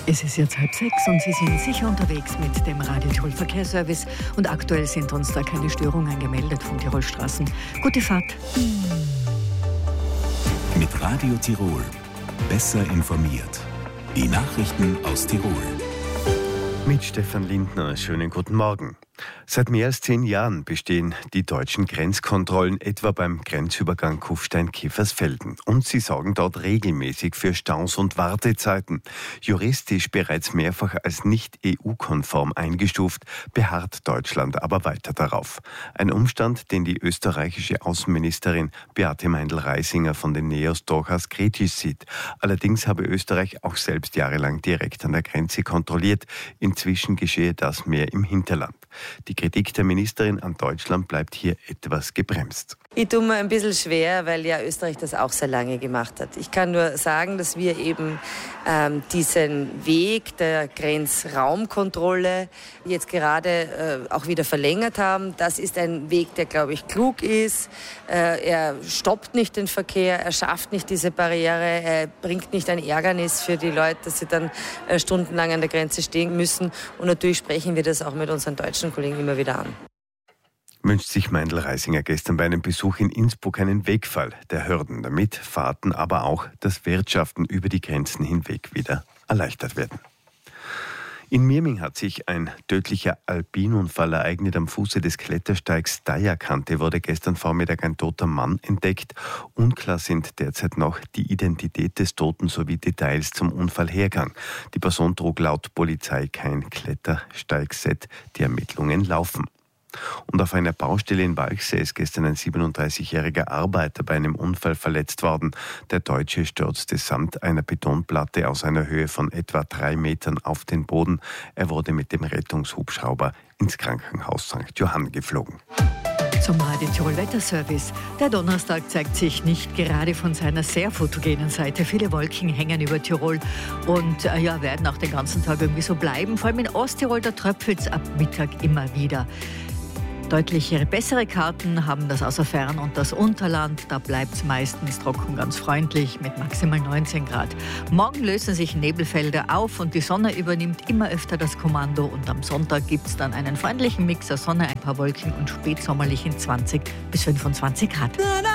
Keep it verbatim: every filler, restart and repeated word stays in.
Es ist jetzt halb sechs und Sie sind sicher unterwegs mit dem Radio Tirol Verkehrsservice und aktuell sind uns da keine Störungen gemeldet von Tirolstraßen. Gute Fahrt. Mit Radio Tirol. Besser informiert. Die Nachrichten aus Tirol. Mit Stefan Lindner. Schönen guten Morgen. Seit mehr als zehn Jahren bestehen die deutschen Grenzkontrollen, etwa beim Grenzübergang Kufstein-Kiefersfelden. Und sie sorgen dort regelmäßig für Staus und Wartezeiten. Juristisch bereits mehrfach als nicht E U-konform eingestuft, beharrt Deutschland aber weiter darauf. Ein Umstand, den die österreichische Außenministerin Beate Meindl-Reisinger von den Neos durchaus kritisch sieht. Allerdings habe Österreich auch selbst jahrelang direkt an der Grenze kontrolliert. Inzwischen geschehe das mehr im Hinterland. Die Kritik der Ministerin an Deutschland bleibt hier etwas gebremst. Ich tue mir ein bisschen schwer, weil ja Österreich das auch sehr lange gemacht hat. Ich kann nur sagen, dass wir eben ähm, diesen Weg der Grenzraumkontrolle jetzt gerade äh, auch wieder verlängert haben. Das ist ein Weg, der, glaube ich, klug ist. Äh, er stoppt nicht den Verkehr, er schafft nicht diese Barriere, er bringt nicht ein Ärgernis für die Leute, dass sie dann äh, stundenlang an der Grenze stehen müssen. Und natürlich sprechen wir das auch mit unseren deutschen Kollegen immer wieder an. Wünscht sich Meindl-Reisinger gestern bei einem Besuch in Innsbruck einen Wegfall der Hürden, damit Fahrten, aber auch das Wirtschaften über die Grenzen hinweg wieder erleichtert werden. In Mirming hat sich ein tödlicher Alpinunfall ereignet. Am Fuße des Klettersteigs Steierkante wurde gestern Vormittag ein toter Mann entdeckt. Unklar sind derzeit noch die Identität des Toten sowie Details zum Unfallhergang. Die Person trug laut Polizei kein Klettersteigset. Die Ermittlungen laufen. Und auf einer Baustelle in Walchsee ist gestern ein siebenunddreißigjähriger Arbeiter bei einem Unfall verletzt worden. Der Deutsche stürzte samt einer Betonplatte aus einer Höhe von etwa drei Metern auf den Boden. Er wurde mit dem Rettungshubschrauber ins Krankenhaus Sankt Johann geflogen. Zum Radio Tirol Wetterservice. Der Donnerstag zeigt sich nicht gerade von seiner sehr fotogenen Seite. Viele Wolken hängen über Tirol und äh, ja, werden auch den ganzen Tag irgendwie so bleiben. Vor allem in Osttirol, da tröpfelt es ab Mittag immer wieder. Deutlich bessere Karten haben das Außerfern und das Unterland. Da bleibt es meistens trocken, ganz freundlich mit maximal neunzehn Grad. Morgen lösen sich Nebelfelder auf und die Sonne übernimmt immer öfter das Kommando. Und am Sonntag gibt es dann einen freundlichen Mix aus Sonne, ein paar Wolken und spätsommerlichen zwanzig bis fünfundzwanzig Grad.